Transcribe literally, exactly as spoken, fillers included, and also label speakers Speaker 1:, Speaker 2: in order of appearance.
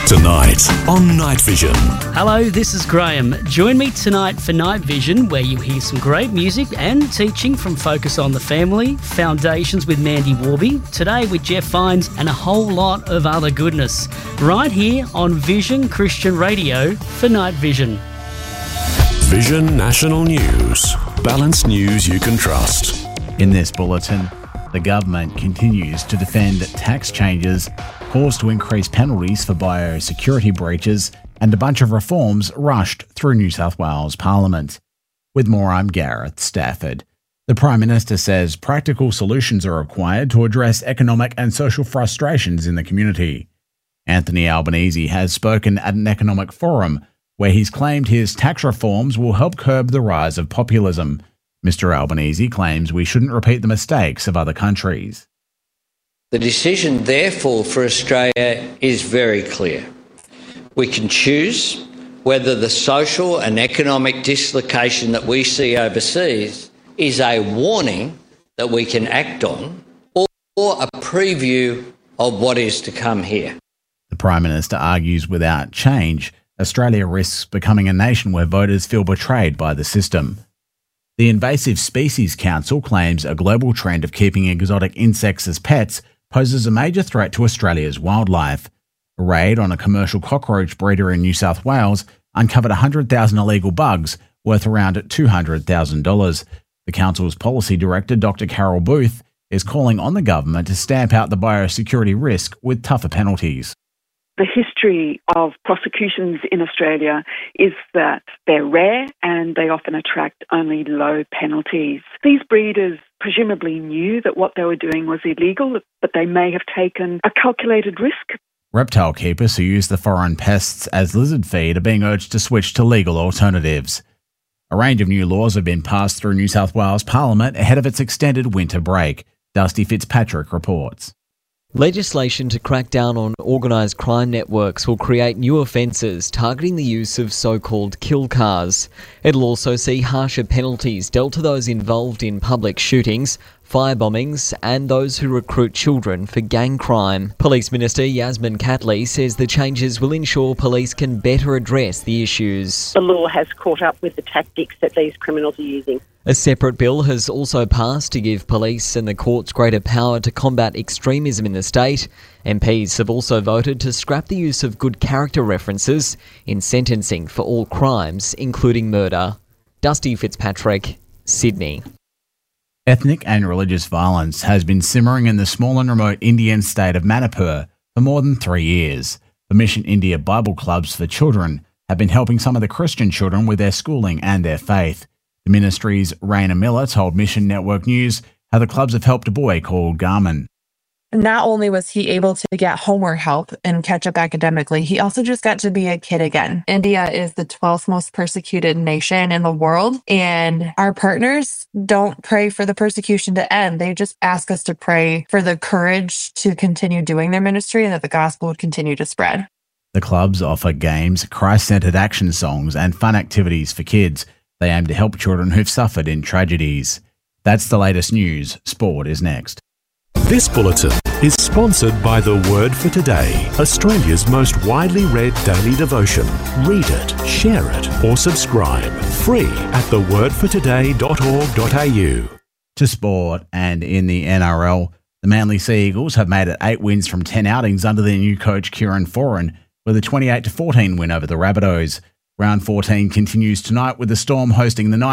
Speaker 1: Tonight on Night Vision.
Speaker 2: Hello, this is Graham. Join me tonight for Night Vision, where you'll hear some great music and teaching from Focus on the Family, Foundations with Mandy Warby, today with Jeff Fines, and a whole lot of other goodness. Right here on Vision Christian Radio for Night Vision.
Speaker 1: Vision National News. Balanced news you can trust.
Speaker 3: In this bulletin, the government continues to defend tax changes caused to increase penalties for biosecurity breaches, and a bunch of reforms rushed through New South Wales Parliament. With more, I'm Gareth Stafford. The Prime Minister says practical solutions are required to address economic and social frustrations in the community. Anthony Albanese has spoken at an economic forum where he's claimed his tax reforms will help curb the rise of populism. Mister Albanese claims we shouldn't repeat the mistakes of other countries.
Speaker 4: The decision, therefore, for Australia is very clear. We can choose whether the social and economic dislocation that we see overseas is a warning that we can act on, or, or a preview of what is to come here.
Speaker 3: The Prime Minister argues without change, Australia risks becoming a nation where voters feel betrayed by the system. The Invasive Species Council claims a global trend of keeping exotic insects as pets poses a major threat to Australia's wildlife. A raid on a commercial cockroach breeder in New South Wales uncovered one hundred thousand illegal bugs worth around two hundred thousand dollars. The council's policy director, Doctor Carol Booth, is calling on the government to stamp out the biosecurity risk with tougher penalties.
Speaker 5: The history of prosecutions in Australia is that they're rare and they often attract only low penalties. These breeders presumably knew that what they were doing was illegal, but they may have taken a calculated risk.
Speaker 3: Reptile keepers who use the foreign pests as lizard feed are being urged to switch to legal alternatives. A range of new laws have been passed through New South Wales Parliament ahead of its extended winter break. Dusty Fitzpatrick reports.
Speaker 6: Legislation to crack down on organised crime networks will create new offences targeting the use of so-called kill cars. It'll also see harsher penalties dealt to those involved in public shootings, firebombings and those who recruit children for gang crime. Police Minister Yasmin Catley says the changes will ensure police can better address the issues.
Speaker 7: The law has caught up with the tactics that these criminals are using.
Speaker 6: A separate bill has also passed to give police and the courts greater power to combat extremism in the state. M Ps have also voted to scrap the use of good character references in sentencing for all crimes, including murder. Dusty Fitzpatrick, Sydney.
Speaker 3: Ethnic and religious violence has been simmering in the small and remote Indian state of Manipur for more than three years. The Mission India Bible Clubs for Children have been helping some of the Christian children with their schooling and their faith. The ministry's Raina Miller told Mission Network News how the clubs have helped a boy called Garmin.
Speaker 8: Not only was he able to get homework help and catch up academically, he also just got to be a kid again. India is the twelfth most persecuted nation in the world, and our partners don't pray for the persecution to end. They just ask us to pray for the courage to continue doing their ministry and that the gospel would continue to spread.
Speaker 3: The clubs offer games, Christ-centered action songs, and fun activities for kids. They aim to help children who've suffered in tragedies. That's the latest news. Sport is next.
Speaker 1: This bulletin is sponsored by The Word for Today, Australia's most widely read daily devotion. Read it, share it, or subscribe. Free at the word for today dot org dot a u.
Speaker 3: To sport, and in the N R L, the Manly Sea Eagles have made it eight wins from ten outings under their new coach Kieran Foran, with a twenty-eight to fourteen win over the Rabbitohs. Round fourteen continues tonight with the Storm hosting the Knights.